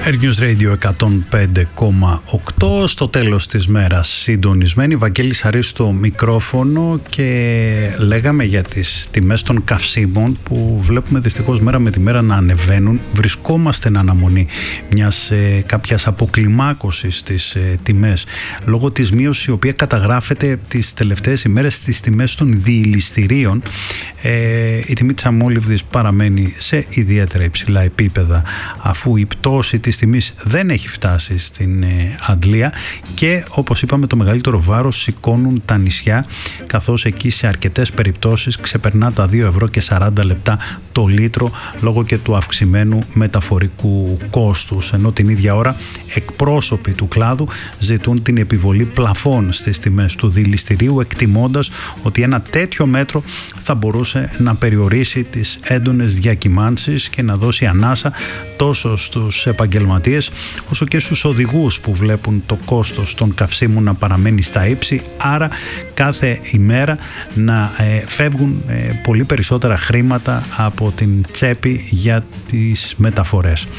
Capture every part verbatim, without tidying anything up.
Air News Radio εκατόν πέντε κόμμα οκτώ, στο τέλος της μέρας συντονισμένοι. Βαγγέλης Αρής στο μικρόφωνο και λέγαμε για τις τιμές των καυσίμων που βλέπουμε δυστυχώς μέρα με τη μέρα να ανεβαίνουν. Βρισκόμαστε εν αναμονή μιας ε, κάποιας αποκλιμάκωσης στις ε, τιμές λόγω της μείωσης η οποία καταγράφεται τις τελευταίες ημέρες στις τιμές των διηληστηρίων. Ε, η τιμή της αμόλυβδης παραμένει σε ιδιαίτερα υψηλά επίπεδα αφού η πτώση της τιμής δεν έχει φτάσει στην ε, Αντλία και όπως είπαμε το μεγαλύτερο βάρος σηκώνουν τα νησιά, καθώς εκεί σε αρκετές περιπτώσεις ξεπερνά τα δύο ευρώ και σαράντα λεπτά το λίτρο λόγω και του αυξημένου μεταφορικού κόστους, ενώ την ίδια ώρα εκπρόσωποι του κλάδου ζητούν την επιβολή πλαφών στις τιμές του διηληστηρίου, εκτιμώντας ότι ένα τέτοιο μέτρο θα μπορούσε να περιορίσει τις έντονες διακυμάνσεις και να δώσει ανάσα τόσο στους επαγγελματίες όσο και στους οδηγούς που βλέπουν το κόστος των καυσίμων να παραμένει στα ύψη, άρα κάθε ημέρα να ε, φεύγουν ε, πολύ περισσότερα χρήματα από την τσέπη για τις μεταφορές.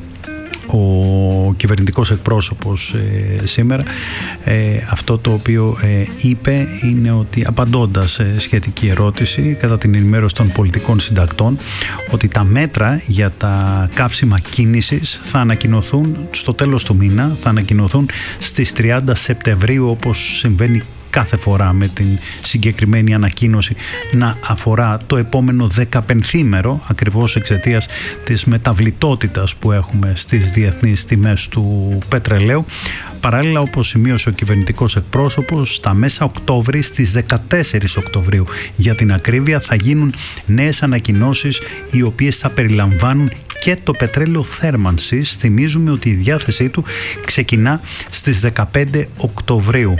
Ο κυβερνητικός εκπρόσωπος ε, σήμερα ε, αυτό το οποίο ε, είπε είναι ότι, απαντώντας σε σχετική ερώτηση κατά την ενημέρωση των πολιτικών συντακτών, ότι τα μέτρα για τα καύσιμα κίνησης θα ανακοινωθούν στο τέλος του μήνα, θα ανακοινωθούν στις τριάντα Σεπτεμβρίου όπως συμβαίνει κάθε φορά με την συγκεκριμένη ανακοίνωση να αφορά το επόμενο δεκαπενθήμερο, ακριβώς εξαιτίας της μεταβλητότητας που έχουμε στις διεθνείς τιμές του πετρελαίου. Παράλληλα, όπως σημείωσε ο κυβερνητικός εκπρόσωπος, στα μέσα Οκτώβρη, στις δεκατέσσερις Οκτωβρίου για την ακρίβεια, θα γίνουν νέες ανακοινώσεις οι οποίες θα περιλαμβάνουν και το πετρέλαιο θέρμανσης. Θυμίζουμε ότι η διάθεσή του ξεκινά στις δεκαπέντε Οκτωβρίου.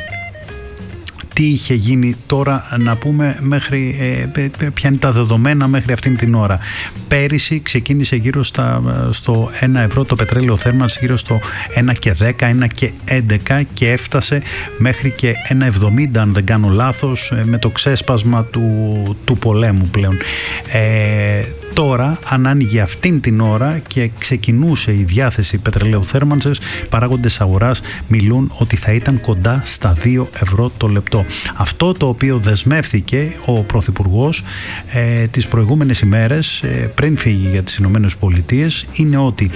Τι είχε γίνει τώρα να πούμε μέχρι, ε, ποια είναι τα δεδομένα μέχρι αυτήν την ώρα. Πέρυσι ξεκίνησε γύρω στα, στο ένα ευρώ το πετρέλαιο θέρμανση, γύρω στο ένα και δέκα, ένα και έντεκα και έφτασε μέχρι και ένα εβδομήντα αν δεν κάνω λάθος με το ξέσπασμα του, του πολέμου πλέον. Ε, Τώρα, αν άνοιγε αυτήν την ώρα και ξεκινούσε η διάθεση πετρελαίου θέρμανσης, παράγοντες αγοράς μιλούν ότι θα ήταν κοντά στα δύο ευρώ το λεπτό. Αυτό το οποίο δεσμεύθηκε ο Πρωθυπουργός ε, τις προηγούμενες ημέρες ε, πριν φύγει για τις Ηνωμένες Πολιτείες είναι ότι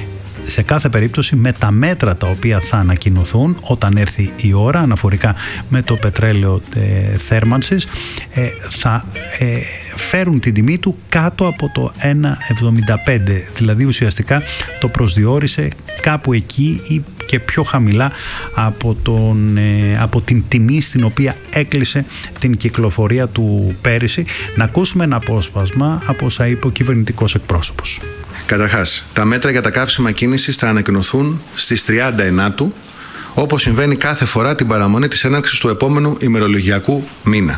σε κάθε περίπτωση με τα μέτρα τα οποία θα ανακοινωθούν όταν έρθει η ώρα αναφορικά με το πετρέλαιο ε, θέρμανσης ε, θα ε, φέρουν την τιμή του κάτω από το ένα εβδομήντα πέντε, δηλαδή ουσιαστικά το προσδιορίσε κάπου εκεί ή και πιο χαμηλά από, τον, ε, από την τιμή στην οποία έκλεισε την κυκλοφορία του πέρυσι. Να ακούσουμε ένα απόσπασμα από όσα είπε ο κυβερνητικός εκπρόσωπος. Καταρχάς, τα μέτρα για τα καύσιμα κίνησης θα ανακοινωθούν στις τριάντα ενάτου, όπως συμβαίνει κάθε φορά την παραμονή της έναρξης του επόμενου ημερολογιακού μήνα.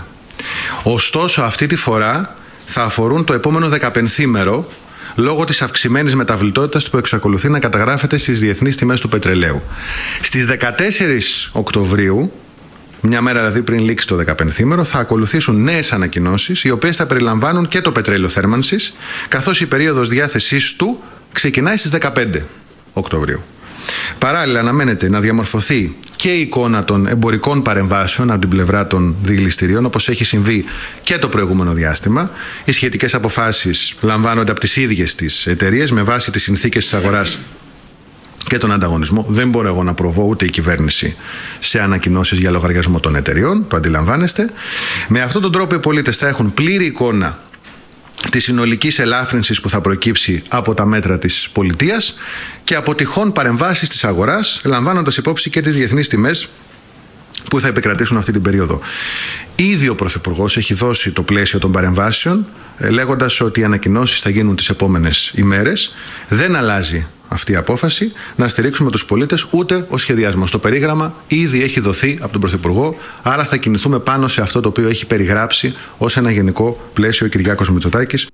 Ωστόσο, αυτή τη φορά θα αφορούν το επόμενο δεκαπενθήμερο, λόγω της αυξημένης μεταβλητότητας που εξακολουθεί να καταγράφεται στις διεθνείς τιμές του πετρελαίου. Στις δεκατέσσερις Οκτωβρίου, μια μέρα δηλαδή πριν λήξει το δεκαπενθήμερο, θα ακολουθήσουν νέες ανακοινώσεις, οι οποίες θα περιλαμβάνουν και το πετρέλαιο θέρμανσης, καθώς η περίοδος διάθεσής του ξεκινάει στις δεκαπέντε Οκτωβρίου. Παράλληλα, αναμένεται να διαμορφωθεί και η εικόνα των εμπορικών παρεμβάσεων από την πλευρά των διηληστηρίων, όπως έχει συμβεί και το προηγούμενο διάστημα. Οι σχετικές αποφάσεις λαμβάνονται από τις ίδιες τις εταιρείες με βάση τις συνθήκες της αγοράς και τον ανταγωνισμό. Δεν μπορώ εγώ να προβώ ούτε η κυβέρνηση σε ανακοινώσεις για λογαριασμό των εταιρεών, το αντιλαμβάνεστε. Με αυτόν τον τρόπο οι πολίτες θα έχουν πλήρη εικόνα της συνολικής ελάφρυνσης που θα προκύψει από τα μέτρα της πολιτείας και από τυχόν παρεμβάσεις της αγοράς, λαμβάνοντας υπόψη και τις διεθνείς τιμές που θα επικρατήσουν αυτή την περίοδο. Ήδη ο Πρωθυπουργός έχει δώσει το πλαίσιο των παρεμβάσεων, λέγοντας ότι οι ανακοινώσεις θα γίνουν τις επόμενες ημέρες. Δεν αλλάζει αυτή η απόφαση να στηρίξουμε τους πολίτες, ούτε ο σχεδιασμός. Το περίγραμμα ήδη έχει δοθεί από τον Πρωθυπουργό, άρα θα κινηθούμε πάνω σε αυτό το οποίο έχει περιγράψει ως ένα γενικό πλαίσιο ο Κυριάκος Μητσοτάκης.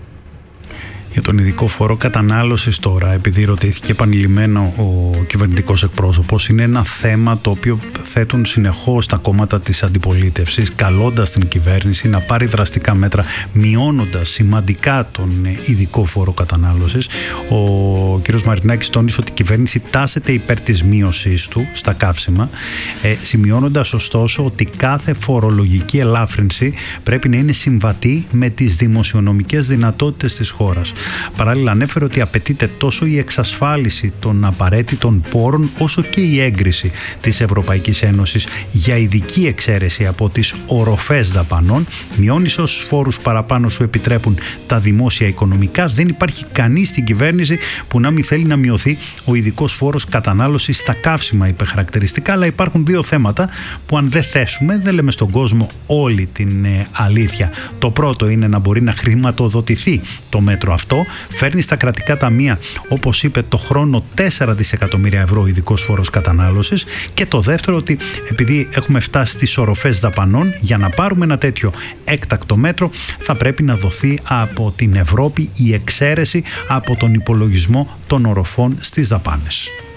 Για τον ειδικό φόρο κατανάλωσης τώρα, επειδή ρωτήθηκε επανειλημμένο ο κυβερνητικός εκπρόσωπος, είναι ένα θέμα το οποίο θέτουν συνεχώς τα κόμματα της αντιπολίτευσης, καλώντας την κυβέρνηση να πάρει δραστικά μέτρα, μειώνοντας σημαντικά τον ειδικό φόρο κατανάλωσης. Ο κ. κ. Μαρινάκης τόνισε ότι η κυβέρνηση τάσεται υπέρ της μείωσης του στα καύσιμα, ε, σημειώνοντας ωστόσο ότι κάθε φορολογική ελάφρυνση πρέπει να είναι συμβατή με τις δημοσιονομικές δυνατότητες της χώρας. Παράλληλα, ανέφερε ότι απαιτείται τόσο η εξασφάλιση των απαραίτητων πόρων όσο και η έγκριση της Ευρωπαϊκής Ένωσης για ειδική εξαίρεση από τις οροφές δαπανών. Μειώνεις όσους φόρους παραπάνω σου επιτρέπουν τα δημόσια οικονομικά. Δεν υπάρχει κανείς στην κυβέρνηση που να μην θέλει να μειωθεί ο ειδικός φόρος κατανάλωσης στα καύσιμα, είπε χαρακτηριστικά. Αλλά υπάρχουν δύο θέματα που αν δεν θέσουμε, δεν λέμε στον κόσμο όλη την ε, αλήθεια. Το πρώτο είναι να μπορεί να χρηματοδοτηθεί το μέτρο αυτό. Φέρνει στα κρατικά ταμεία, όπως είπε, το χρόνο τέσσερα δισεκατομμύρια ευρώ ο ειδικός φόρος κατανάλωσης. Και το δεύτερο, ότι επειδή έχουμε φτάσει στις οροφές δαπανών, για να πάρουμε ένα τέτοιο έκτακτο μέτρο θα πρέπει να δοθεί από την Ευρώπη η εξαίρεση από τον υπολογισμό των οροφών στις δαπάνες.